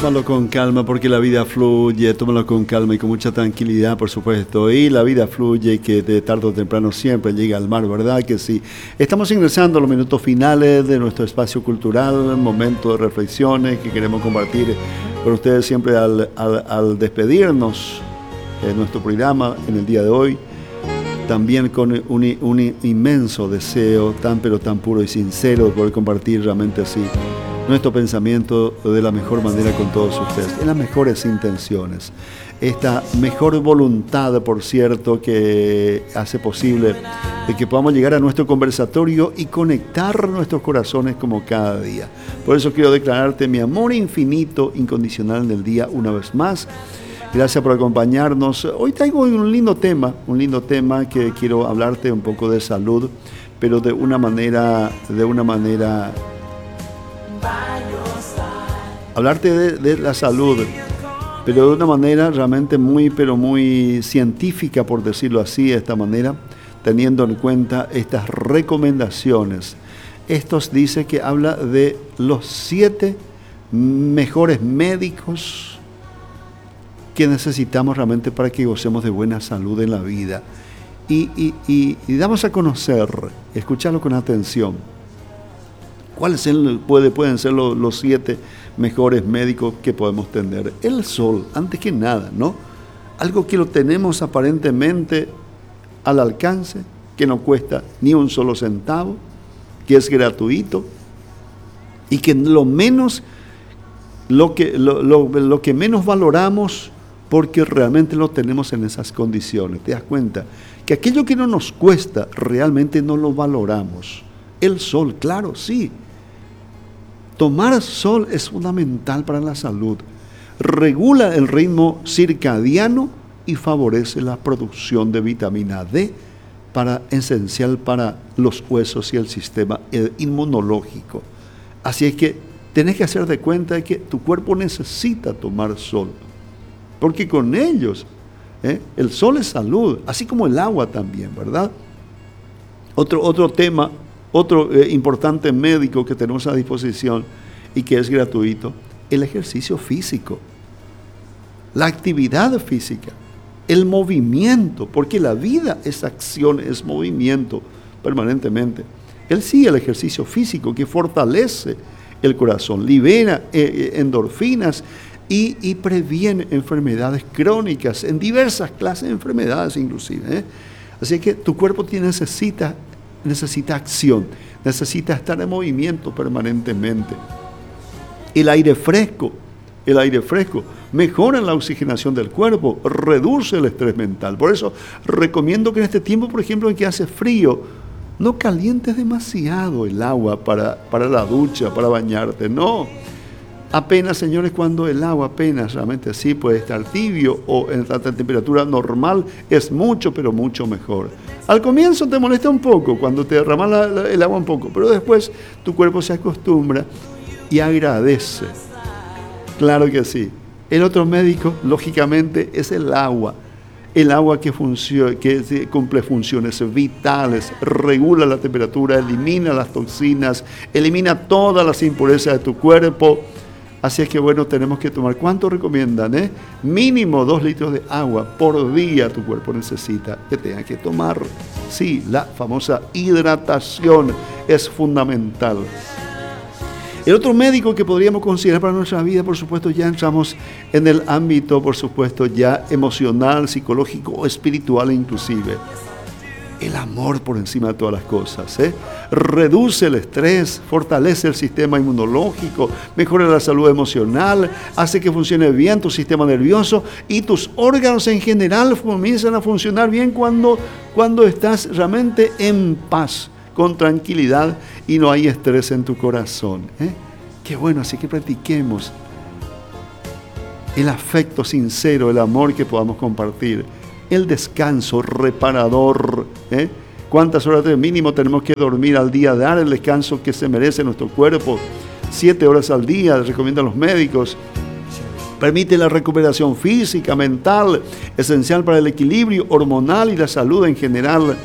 Tómalo con calma porque la vida fluye, tómalo con calma y con mucha tranquilidad, por supuesto. Y la vida fluye, que de tarde o temprano siempre llega al mar, ¿verdad que sí? Estamos ingresando a los minutos finales de nuestro espacio cultural, momento de reflexiones que queremos compartir con ustedes siempre al despedirnos de nuestro programa en el día de hoy. También con un inmenso deseo, tan pero tan puro y sincero, de poder compartir realmente así nuestro pensamiento de la mejor manera con todos ustedes, en las mejores intenciones. Esta mejor voluntad, por cierto, que hace posible de que podamos llegar a nuestro conversatorio y conectar nuestros corazones como cada día. Por eso quiero declararte mi amor infinito, incondicional en el día una vez más. Gracias por acompañarnos. Hoy traigo un lindo tema que quiero hablarte un poco de salud, pero de una manera hablarte de la salud, pero de una manera realmente muy científica, por decirlo así, de esta manera, teniendo en cuenta estas recomendaciones. Estos dice que habla de los 7 mejores médicos que necesitamos realmente para que gocemos de buena salud en la vida. Y damos a conocer, escuchadlo con atención, ¿cuáles pueden ser los 7 mejores médicos que podemos tener? El sol, antes que nada, ¿no? Algo que lo tenemos aparentemente al alcance, que no cuesta ni un solo centavo, que es gratuito y que lo que menos valoramos porque realmente lo tenemos en esas condiciones. Te das cuenta que aquello que no nos cuesta realmente no lo valoramos. El sol, claro, sí. Tomar sol es fundamental para la salud. Regula el ritmo circadiano y favorece la producción de vitamina D, esencial para los huesos y el sistema inmunológico. Así es que tenés que hacer de cuenta de que tu cuerpo necesita tomar sol, porque con ellos, el sol es salud, así como el agua también, ¿verdad? Otro tema, importante médico que tenemos a disposición y que es gratuito, el ejercicio físico, la actividad física, el movimiento, porque la vida es acción, es movimiento permanentemente. El ejercicio físico que fortalece el corazón, libera endorfinas y previene enfermedades crónicas, en diversas clases de enfermedades inclusive. Así que tu cuerpo necesita acción, necesita estar en movimiento permanentemente. El aire fresco mejora la oxigenación del cuerpo, reduce el estrés mental. Por eso recomiendo que en este tiempo, por ejemplo, en que hace frío, no calientes demasiado el agua para la ducha, para bañarte, no. Apenas, señores, cuando el agua apenas realmente así puede estar tibio o en la temperatura normal, es mucho, pero mucho mejor. Al comienzo te molesta un poco cuando te derramas el agua un poco, pero después tu cuerpo se acostumbra y agradece. Claro que sí. El otro médico, lógicamente, es el agua. El agua que cumple funciones vitales, regula la temperatura, elimina las toxinas, elimina todas las impurezas de tu cuerpo. Así es que bueno, tenemos que tomar, ¿cuánto recomiendan? Mínimo 2 litros de agua por día tu cuerpo necesita que tenga que tomar. Sí, la famosa hidratación es fundamental. El otro médico que podríamos considerar para nuestra vida, por supuesto, ya entramos en el ámbito, por supuesto, ya emocional, psicológico, espiritual inclusive. El amor por encima de todas las cosas. Reduce el estrés, fortalece el sistema inmunológico, mejora la salud emocional, hace que funcione bien tu sistema nervioso y tus órganos en general comienzan a funcionar bien cuando estás realmente en paz, con tranquilidad y no hay estrés en tu corazón. Qué bueno, así que practiquemos el afecto sincero, el amor que podamos compartir. El descanso reparador. ¿Cuántas horas de mínimo tenemos que dormir al día? Dar el descanso que se merece nuestro cuerpo. 7 horas al día, recomiendan los médicos. Permite la recuperación física, mental, esencial para el equilibrio hormonal y la salud en general.